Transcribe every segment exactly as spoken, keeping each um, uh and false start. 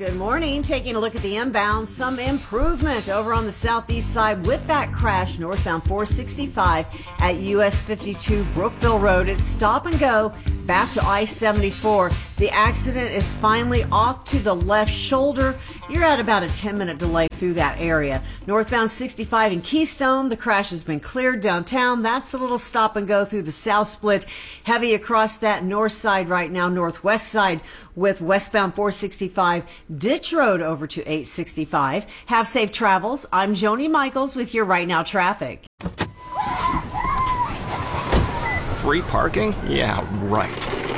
Good morning. Taking a look at the inbound, some improvement over on the southeast side with that crash northbound four sixty-five at U S fifty-two Brookville Road. It's stop and go back to I seventy-four. The accident is finally off to the left shoulder. You're at about a ten minute delay through that area. Northbound sixty-five in Keystone, the crash has been cleared downtown. That's a little stop and go through the south split. Heavy across that north side right now, northwest side with westbound four sixty-five Ditch Road over to eight sixty-five. Have safe travels. I'm Joni Michaels with your Right Now traffic. Free parking? Yeah, right.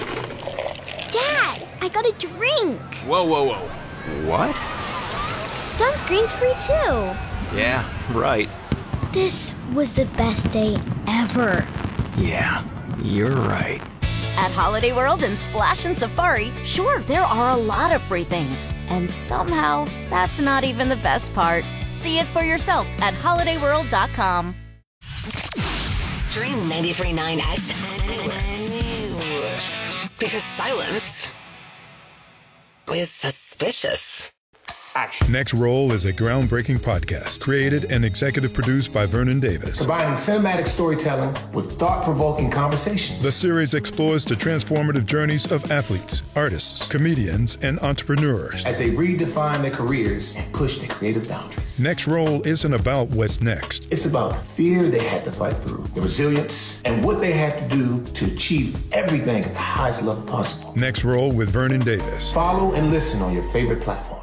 Dad, I got a drink. Whoa, whoa, whoa. What? Sunscreen's free too. Yeah, right. This was the best day ever. Yeah, you're right. At Holiday World and Splash and Safari, sure, there are a lot of free things. And somehow, that's not even the best part. See it for yourself at holiday world dot com. Stream ninety-three point nine X anywhere. Because silence is suspicious. Action. Next Roll is a groundbreaking podcast created and executive produced by Vernon Davis. Combining cinematic storytelling with thought-provoking conversations. The series explores the transformative journeys of athletes, artists, comedians, and entrepreneurs as they redefine their careers and push their creative boundaries. Next Roll isn't about what's next. It's about the fear they had to fight through, the resilience, and what they had to do to achieve everything at the highest level possible. Next Roll with Vernon Davis. Follow and listen on your favorite platform.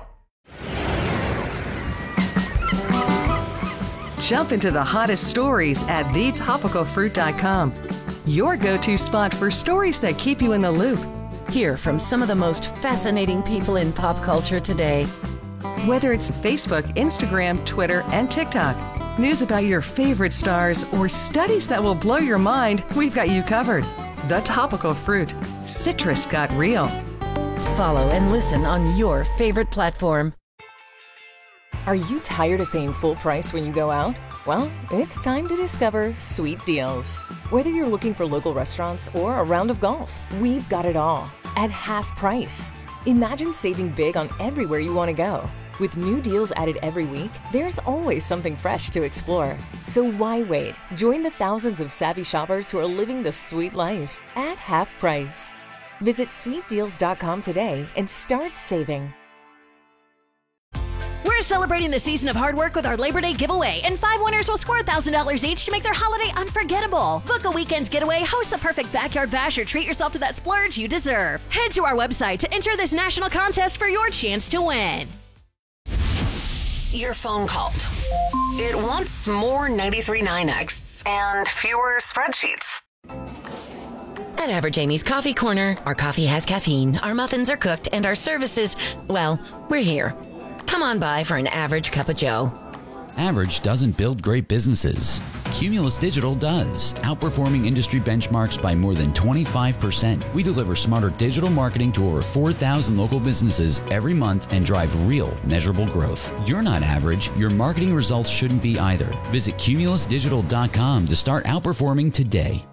Jump into the hottest stories at the topical fruit dot com. Your go-to spot for stories that keep you in the loop. Hear from some of the most fascinating people in pop culture today. Whether it's Facebook, Instagram, Twitter, and TikTok, news about your favorite stars, or studies that will blow your mind, we've got you covered. The Topical Fruit. Citrus got real. Follow and listen on your favorite platform. Are you tired of paying full price when you go out? Well, it's time to discover Sweet Deals. Whether you're looking for local restaurants or a round of golf, we've got it all at half price. Imagine saving big on everywhere you want to go. With new deals added every week, there's always something fresh to explore. So why wait? Join the thousands of savvy shoppers who are living the sweet life at half price. Visit sweet deals dot com today and start saving. We're celebrating the season of hard work with our Labor Day giveaway, and five winners will score one thousand dollars each to make their holiday unforgettable. Book a weekend getaway, host the perfect backyard bash, or treat yourself to that splurge you deserve. Head to our website to enter this national contest for your chance to win. Your phone called. It wants more ninety-three point nine X and fewer spreadsheets. At Average Amy's Coffee Corner, our coffee has caffeine, our muffins are cooked, and our services, well, we're here. Come on by for an average cup of joe. Average doesn't build great businesses. Cumulus Digital does, outperforming industry benchmarks by more than twenty-five percent. We deliver smarter digital marketing to over four thousand local businesses every month and drive real, measurable growth. You're not average. Your marketing results shouldn't be either. Visit cumulus digital dot com to start outperforming today.